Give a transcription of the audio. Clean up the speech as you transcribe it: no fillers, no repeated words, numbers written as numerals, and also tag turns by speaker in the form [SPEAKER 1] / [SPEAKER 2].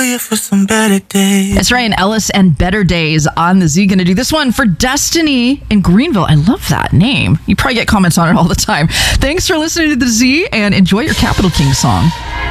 [SPEAKER 1] you for some better days.
[SPEAKER 2] It's Ryan Ellis and Better Days on the Z. Going to do this one for Destiny in Greenville. I love that name. You probably get comments on it all the time. Thanks for listening to the Z and enjoy your Capital King song.